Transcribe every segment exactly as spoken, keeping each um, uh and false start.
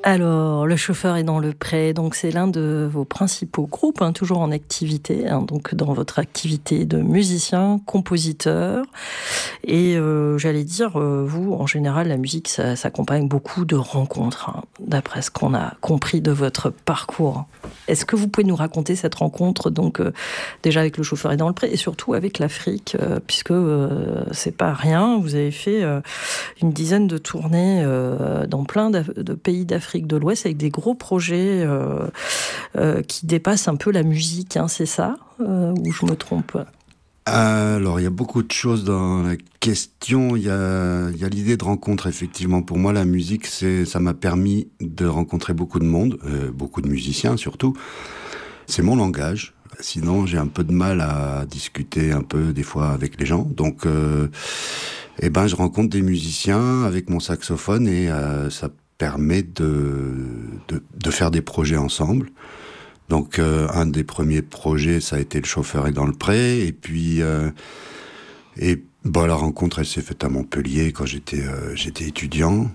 Alors, le chauffeur est dans le pré, donc c'est l'un de vos principaux groupes, hein, toujours en activité, hein, donc dans votre activité de musicien, compositeur. Et euh, j'allais dire, euh, vous, en général, la musique, ça s'accompagne beaucoup de rencontres, hein, d'après ce qu'on a compris de votre parcours. Est-ce que vous pouvez nous raconter cette rencontre, donc euh, déjà avec le chauffeur est dans le pré, et surtout avec l'Afrique, euh, puisque euh, c'est pas rien, vous avez fait euh, une dizaine de tournées euh, dans plein de pays d'Afrique de l'Ouest avec des gros projets euh, euh, qui dépassent un peu la musique, hein, c'est ça euh, ou je me trompe? Alors, il y a beaucoup de choses dans la question. Il y a, il y a l'idée de rencontre, effectivement. Pour moi, la musique, c'est, ça m'a permis de rencontrer beaucoup de monde, euh, beaucoup de musiciens surtout. C'est mon langage. Sinon, j'ai un peu de mal à discuter un peu des fois avec les gens. Donc, euh, eh ben, je rencontre des musiciens avec mon saxophone et euh, ça permet de, de, de faire des projets ensemble. Donc, euh, un des premiers projets, ça a été Le chauffeur est dans le pré. Et puis, euh, et, bah, la rencontre, elle s'est faite à Montpellier quand j'étais, euh, j'étais étudiant.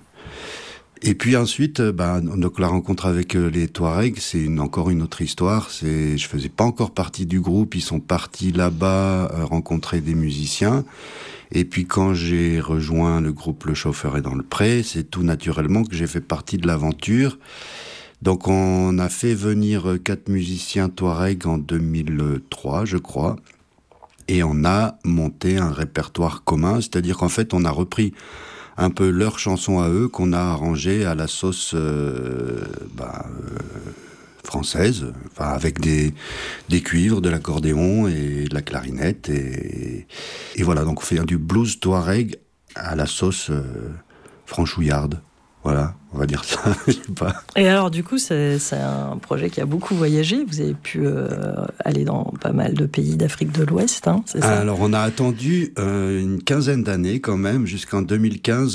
Et puis ensuite, bah, donc la rencontre avec les Touaregs, c'est une, encore une autre histoire. C'est, je faisais pas encore partie du groupe. Ils sont partis là-bas euh, rencontrer des musiciens. Et puis quand j'ai rejoint le groupe Le chauffeur est dans le pré, c'est tout naturellement que j'ai fait partie de l'aventure. Donc on a fait venir quatre musiciens Touaregs en deux mille trois, je crois. Et on a monté un répertoire commun, c'est-à-dire qu'en fait on a repris un peu leurs chansons à eux qu'on a arrangées à la sauce euh, bah, euh, française, enfin avec des, des cuivres, de l'accordéon et de la clarinette. Et, et voilà, donc on fait du blues touareg à la sauce euh, franchouillarde. Voilà, on va dire ça, je sais pas. Et alors, du coup, c'est, c'est un projet qui a beaucoup voyagé. Vous avez pu euh, aller dans pas mal de pays d'Afrique de l'Ouest, hein, c'est ça? Alors, on a attendu euh, une quinzaine d'années quand même, jusqu'en deux mille quinze,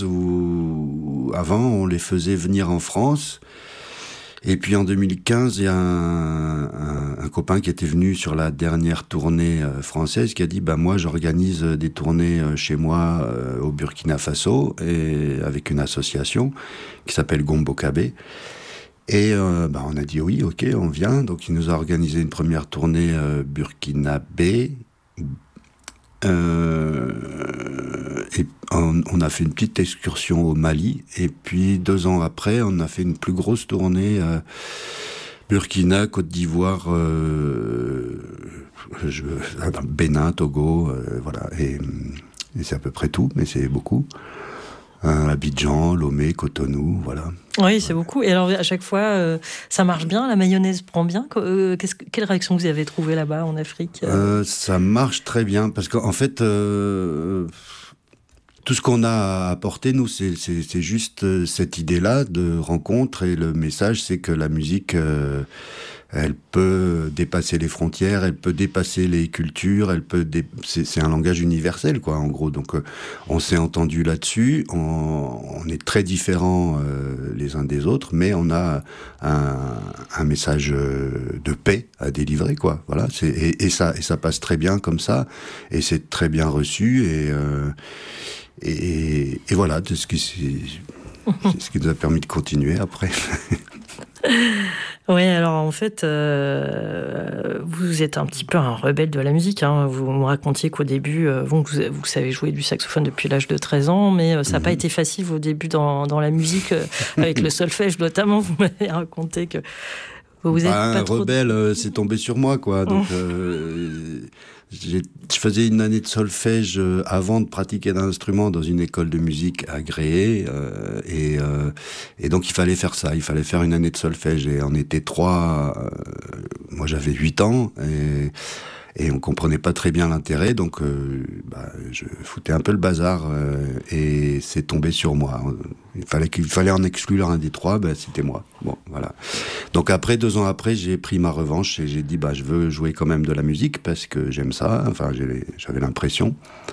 où avant, on les faisait venir en France. Et puis en deux mille quinze, il y a un, un, un copain qui était venu sur la dernière tournée euh, française qui a dit bah, « Moi, j'organise des tournées euh, chez moi euh, au Burkina Faso et avec une association qui s'appelle Gombo Kabé. » Et euh, bah, on a dit « Oui, ok, on vient. » Donc il nous a organisé une première tournée euh, burkinabé. Euh, et on, on a fait une petite excursion au Mali, et puis deux ans après, on a fait une plus grosse tournée euh, Burkina, Côte d'Ivoire, euh, je, Bénin, Togo, euh, voilà, et, et c'est à peu près tout, mais c'est beaucoup. Euh, Abidjan, Lomé, Cotonou, voilà. Oui, c'est ouais. beaucoup. Et alors, à chaque fois, euh, ça marche bien, la mayonnaise prend bien. Euh, qu'est-ce que, quelle réaction vous avez trouvée là-bas, en Afrique? euh, Ça marche très bien, parce qu'en fait, euh, tout ce qu'on a à apporter, nous, c'est, c'est, c'est juste cette idée-là de rencontre, et le message, c'est que la musique... Euh, elle peut dépasser les frontières, elle peut dépasser les cultures, elle peut dé... c'est, c'est un langage universel, quoi, en gros. Donc, euh, on s'est entendu là-dessus. On, on est très différents euh, les uns des autres, mais on a un, un message de paix à délivrer, quoi. Voilà. C'est, et, et ça, et ça passe très bien comme ça, et c'est très bien reçu. Et, euh, et, et voilà, c'est ce qui, c'est, c'est ce qui nous a permis de continuer après. Oui, alors en fait, euh, vous êtes un petit peu un rebelle de la musique. Hein. Vous me racontiez qu'au début, euh, vous, vous savez jouer du saxophone depuis l'âge de treize ans, mais euh, ça n'a mmh. pas été facile au début dans, dans la musique, euh, avec le solfège notamment. Vous m'avez raconté que vous êtes bah, pas un trop... rebelle, euh, c'est tombé sur moi, quoi. Donc, euh, j'ai, je faisais une année de solfège euh, avant de pratiquer d'instrument dans une école de musique agréée, euh, et, euh, et donc il fallait faire ça, il fallait faire une année de solfège, et on était trois, euh, moi j'avais huit ans, et... Et on comprenait pas très bien l'intérêt, donc euh, bah, je foutais un peu le bazar, euh, et c'est tombé sur moi. Il fallait qu'il fallait en exclure un des trois, bah, c'était moi. Bon, voilà. Donc après, deux ans après, j'ai pris ma revanche et j'ai dit bah je veux jouer quand même de la musique parce que j'aime ça. Enfin, j'ai, j'avais l'impression.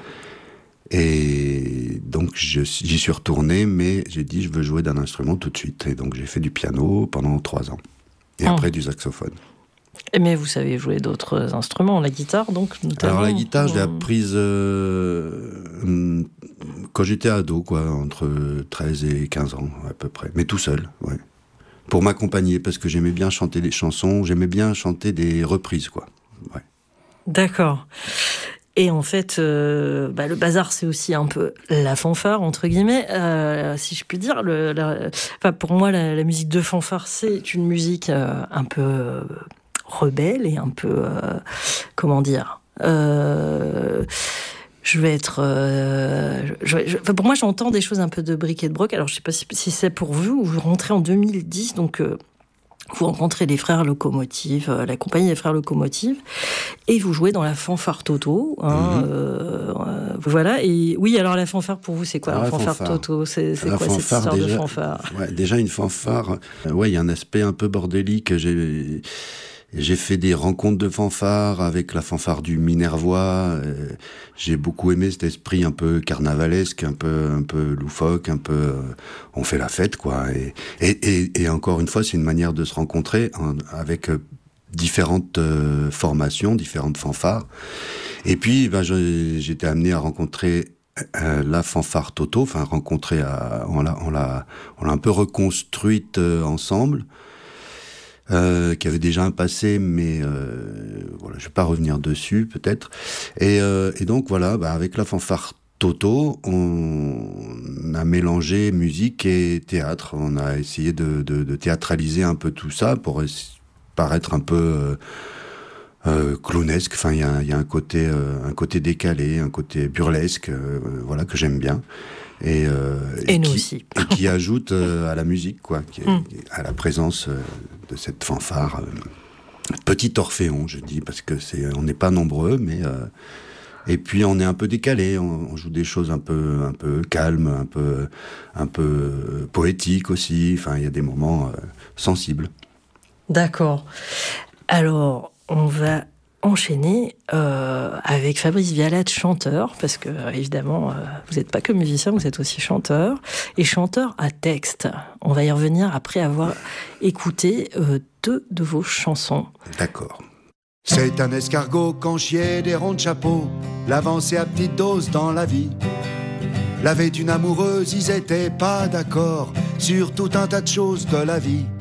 Et donc je, j'y suis retourné, mais j'ai dit je veux jouer d'un instrument tout de suite. Et donc j'ai fait du piano pendant trois ans. Et oh. après du saxophone. Mais vous savez jouer d'autres instruments, la guitare donc notamment. Alors la guitare, je l'ai apprise euh, quand j'étais ado, quoi, entre treize et quinze ans à peu près, mais tout seul, ouais. pour m'accompagner, parce que j'aimais bien chanter des chansons, j'aimais bien chanter des reprises, quoi. Ouais. D'accord. Et en fait, euh, bah, le bazar, c'est aussi un peu la fanfare, entre guillemets, euh, si je puis dire. Le, la, enfin, pour moi, la, la musique de fanfare, c'est une musique euh, un peu euh, rebelle et un peu, euh, comment dire, euh, je vais être... Euh, je, je, enfin, pour moi, j'entends des choses un peu de bric et de broc. Alors, je ne sais pas si, si c'est pour vous, vous rentrez en deux mille dix, donc... Euh, vous rencontrez les frères Locomotive, euh, la compagnie des frères Locomotive, et vous jouez dans la fanfare Toto. Hein, mmh. euh, euh, voilà. Et oui, alors la fanfare pour vous, c'est quoi alors, la fanfare, fanfare Toto? C'est, c'est quoi fanfare, cette histoire déjà, de fanfare? Ouais, déjà une fanfare. Euh, ouais, il y a un aspect un peu bordélique. J'ai J'ai fait des rencontres de fanfare avec la fanfare du Minervois. Euh, j'ai beaucoup aimé cet esprit un peu carnavalesque, un peu, un peu loufoque, un peu. Euh, on fait la fête, quoi. Et, et, et, et encore une fois, c'est une manière de se rencontrer hein, avec euh, différentes euh, formations, différentes fanfares. Et puis, ben, je, j'étais amené à rencontrer euh, la fanfare Toto. Enfin, rencontrer, à, on l'a, on l'a, on l'a un peu reconstruite euh, ensemble. Euh, qui avait déjà un passé, mais euh, voilà, je vais pas revenir dessus peut-être. Et, euh, et donc voilà, bah, avec la fanfare Toto, on a mélangé musique et théâtre. On a essayé de, de, de théâtraliser un peu tout ça pour paraître un peu euh, euh, clownesque. Enfin, il y a, y a un côté, euh, un côté décalé, un côté burlesque, euh, voilà que j'aime bien. Et, euh, et, et nous qui, aussi. Et qui ajoute euh, à la musique, quoi, qui est, mm. à la présence euh, de cette fanfare. Euh, petit Orphéon, je dis, parce que c'est, on n'est pas nombreux, mais euh, et puis on est un peu décalé. On, on joue des choses un peu, un peu calmes, un peu, un peu poétiques aussi. Enfin, il y a des moments euh, sensibles. D'accord. Alors, on va enchaîner euh, avec Fabrice Vialat, chanteur, parce que évidemment, euh, vous n'êtes pas que musicien, vous êtes aussi chanteur, et chanteur à texte. On va y revenir après avoir écouté euh, deux de vos chansons. D'accord. C'est un escargot qu'on chiait des ronds de chapeau, l'avancée à petite dose dans la vie. L'avait une amoureuse, ils étaient pas d'accord sur tout un tas de choses de la vie.